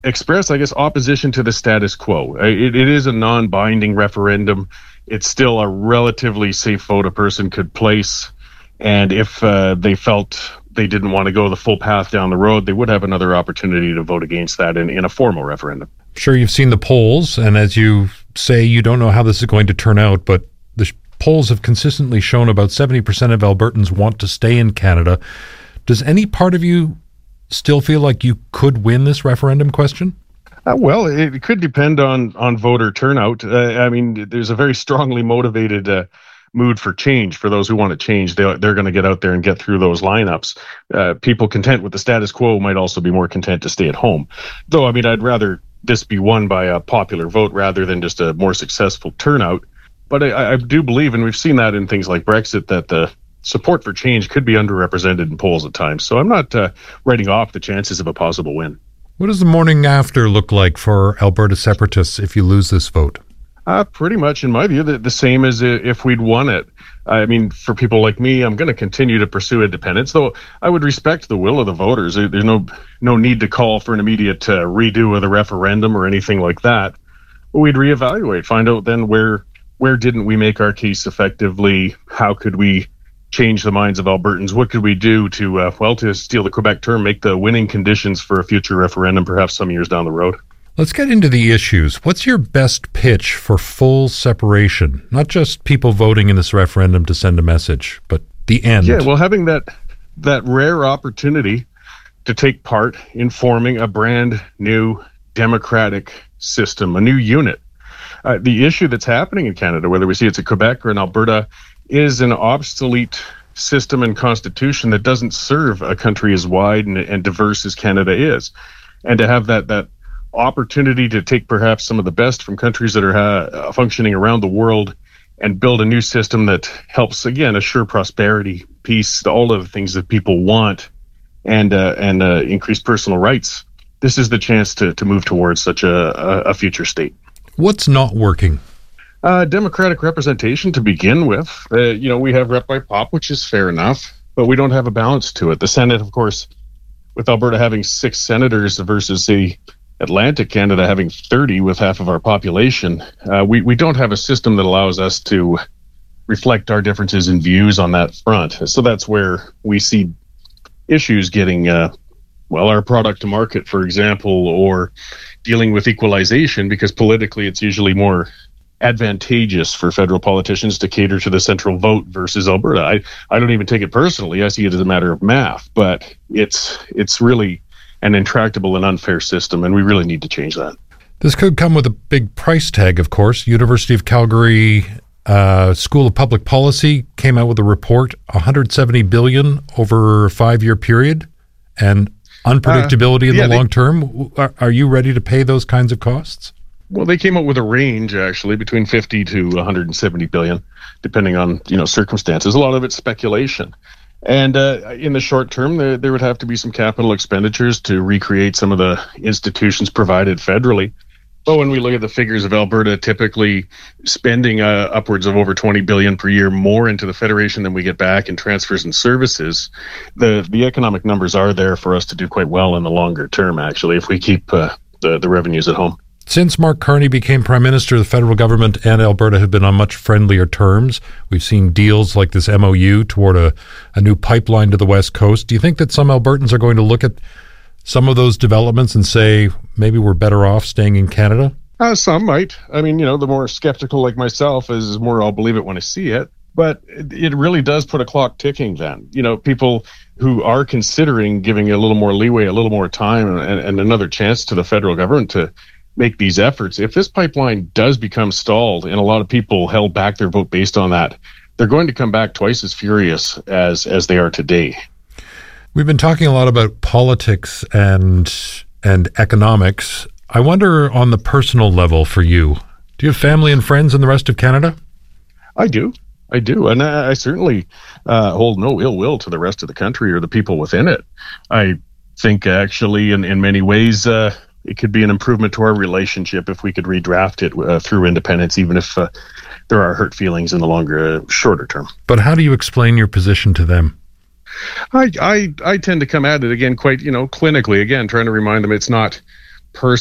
express, I guess, opposition to the status quo. It is a non-binding referendum. It's still a relatively safe vote a person could place. And if they felt they didn't want to go the full path down the road, they would have another opportunity to vote against that in a formal referendum. Sure, you've seen the polls, and as you say, you don't know how this is going to turn out, but the polls have consistently shown about 70% of Albertans want to stay in Canada. Does any part of you still feel like you could win this referendum question? Well, it could depend on voter turnout. I mean, there's a very strongly motivated mood for change for those who want to change. They're going to get out there and get through those lineups. People content with the status quo might also be more content to stay at home. Though, I mean, I'd rather this be won by a popular vote rather than just a more successful turnout. But I do believe, and we've seen that in things like Brexit, that the support for change could be underrepresented in polls at times. So I'm not writing off the chances of a possible win. What does the morning after look like for Alberta separatists if you lose this vote? Pretty much, in my view, the same as if we'd won it. I mean, for people like me, I'm going to continue to pursue independence, though I would respect the will of the voters. There's no need to call for an immediate redo of the referendum or anything like that. We'd reevaluate, find out then where didn't we make our case effectively? How could we change the minds of Albertans? What could we do to steal the Quebec term, make the winning conditions for a future referendum, perhaps some years down the road? Let's get into the issues. What's your best pitch for full separation? Not just people voting in this referendum to send a message, but the end. Yeah, well, having that rare opportunity to take part in forming a brand new democratic system, a new unit. The issue that's happening in Canada, whether we see it's in Quebec or in Alberta, is an obsolete system and constitution that doesn't serve a country as wide and diverse as Canada is. And to have that opportunity to take perhaps some of the best from countries that are functioning around the world and build a new system that helps, again, assure prosperity, peace, all of the things that people want, and increase personal rights. This is the chance to move towards such a future state. What's not working? Democratic representation to begin with. We have rep by pop, which is fair enough, but we don't have a balance to it. The Senate, of course, with Alberta having 6 senators versus the Atlantic Canada having 30 with half of our population, we don't have a system that allows us to reflect our differences in views on that front. So that's where we see issues getting, our product to market, for example, or dealing with equalization, because politically it's usually more advantageous for federal politicians to cater to the central vote versus Alberta. I don't even take it personally. I see it as a matter of math, but it's really an intractable and unfair system, and we really need to change that. This could come with a big price tag, of course. University of Calgary School of Public Policy came out with a report, $170 billion over a 5-year period, and unpredictability in the long term. Are you ready to pay those kinds of costs? Well, they came up with a range, actually, between 50 to 170 billion, depending on circumstances. A lot of it's speculation. And in the short term, there would have to be some capital expenditures to recreate some of the institutions provided federally. But when we look at the figures of Alberta, typically spending upwards of over 20 billion per year more into the Federation than we get back in transfers and services, the economic numbers are there for us to do quite well in the longer term, actually, if we keep the revenues at home. Since Mark Carney became Prime Minister, the federal government and Alberta have been on much friendlier terms. We've seen deals like this MOU toward a new pipeline to the West Coast. Do you think that some Albertans are going to look at some of those developments and say, maybe we're better off staying in Canada? Some might. I mean, the more skeptical like myself is more I'll believe it when I see it. But it really does put a clock ticking then. People who are considering giving a little more leeway, a little more time, and another chance to the federal government to make these efforts. If this pipeline does become stalled and a lot of people held back their vote based on that, they're going to come back twice as furious as they are today. We've been talking a lot about politics and economics. I wonder on the personal level for you, do you have family and friends in the rest of Canada? I do. And I certainly hold no ill will to the rest of the country or the people within it. I think actually in many ways it could be an improvement to our relationship if we could redraft it through independence, even if there are hurt feelings in the shorter term. But how do you explain your position to them? I tend to come at it again quite, clinically, again, trying to remind them it's not per